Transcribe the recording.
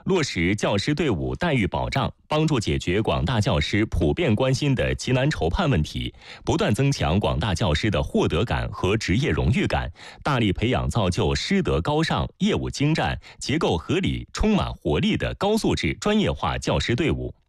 落实教师队伍待遇保障，帮助解决广大教师普遍关心的急难愁盼问题，不断增强广大教师的获得感和职业荣誉感，大力培养造就师德高尚、业务精湛、结构合理、充满活力的高素质专业化教师队伍。